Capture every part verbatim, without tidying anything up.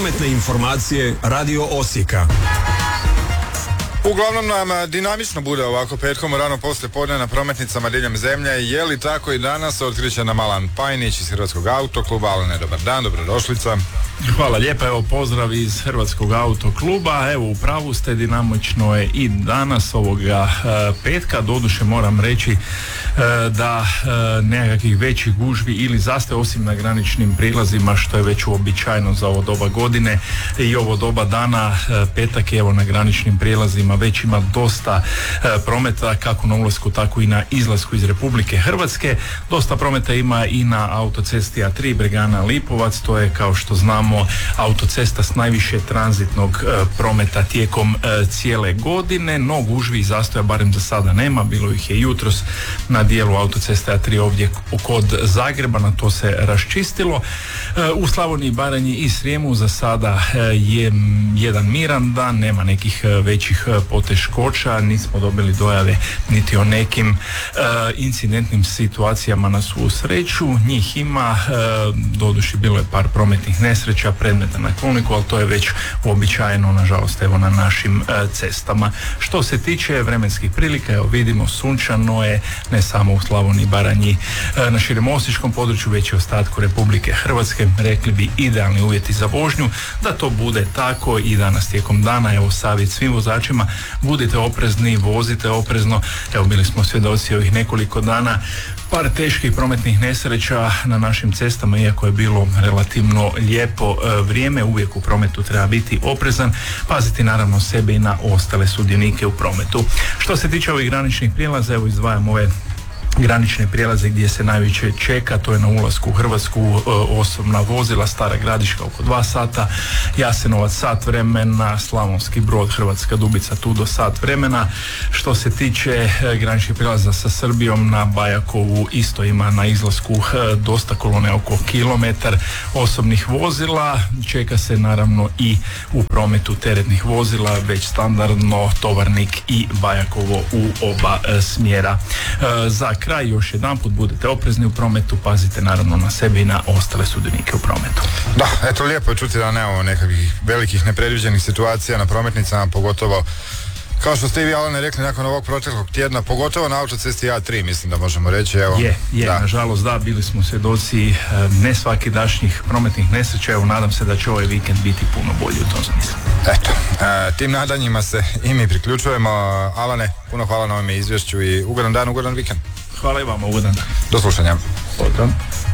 Prometne informacije Radio Osijeka. Uglavnom nam dinamično bude ovako petkom rano poslije podne na prometnicama diljem zemlje. Je li tako i danas? Otkriće nam Alan Pajnić iz Hrvatskog autokluba. Alane, dobar dan, dobrodošlica. Hvala lijepa, evo pozdrav iz Hrvatskog autokluba. Evo, u pravu ste, dinamično je i danas ovoga e, petka. Doduše moram reći e, da e, nekakvih većih gužvi ili zastoja osim na graničnim prilazima, što je već uobičajeno za ovo doba godine i ovo doba dana. E, petak je evo na graničnim prijelazima već ima dosta e, prometa kako na ulasku tako i na izlasku iz Republike Hrvatske. Dosta prometa ima i na autocesti A tri Bregana Lipovac, to je kao što znamo autocesta s najviše tranzitnog e, prometa tijekom e, cijele godine, no gužvi i zastoja barem za sada nema, bilo ih je jutros na dijelu autoceste A tri ovdje kod Zagreba, na to se raščistilo. E, u Slavoniji, Baranji i Srijemu za sada e, je jedan miran dan, nema nekih e, većih e, poteškoća, nismo dobili dojave niti o nekim e, incidentnim situacijama na svu sreću. Njih ima, e, doduše bilo je par prometnih nesreća, predmeta na kolniku, ali to je već uobičajeno, nažalost, evo na našim e, cestama. Što se tiče vremenskih prilika, evo vidimo, sunčano je ne samo u Slavoniji, Baranji, e, na širem osječkom području, već i ostatku Republike Hrvatske, rekli bi idealni uvjeti za vožnju. Da to bude tako i danas tijekom dana, evo savjet svim vozačima, budite oprezni, vozite oprezno. Evo bili smo svjedoci ovih nekoliko dana par teških prometnih nesreća na našim cestama, iako je bilo relativno lijepo e, vrijeme, uvijek u prometu treba biti oprezan, paziti naravno sebe i na ostale sudionike u prometu. Što se tiče ovih graničnih prijelaza, evo izdvajam ove granične prijelaze gdje se najviše čeka, to je na ulasku u Hrvatsku e, osobna vozila, Stara Gradiška oko dva sata, Jasenovac sat vremena, Slavonski Brod, Hrvatska Dubica tu do sat vremena. Što se tiče e, graničnih prijelaza sa Srbijom, na Bajakovu isto ima na izlasku e, dosta kolone, oko kilometar osobnih vozila. Čeka se naravno i u prometu teretnih vozila, već standardno Tovarnik i Bajakovo u oba e, smjera. E, za kraj još jedanput budete oprezni u prometu, pazite naravno na sebe i na ostale sudionike u prometu. Da, eto, lijepo je čuti da nemamo nekakvih velikih nepredviđenih situacija na prometnicama, pogotovo kao što ste i vi, Alane, rekli nakon ovog proteklog tjedna, pogotovo na autocesti A tri, mislim da možemo reći. Evo, je, je, da. Nažalost da, bili smo svjedoci ne svakidašnjih prometnih nesreća, evo nadam se da će ovaj vikend biti puno bolji u tom smislu. Eto, e, tim nadanjima se i mi priključujemo. Alane, puno hvala na ovom izvješću i ugodan dan, ugodan vikend. Hvala i vama, ugodan dan. Do slušanja. Potom.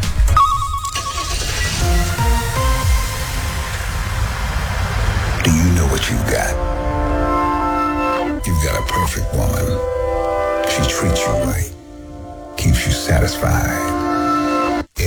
Do you know what you've got? You've got a perfect woman. She treats you right, keeps you satisfied.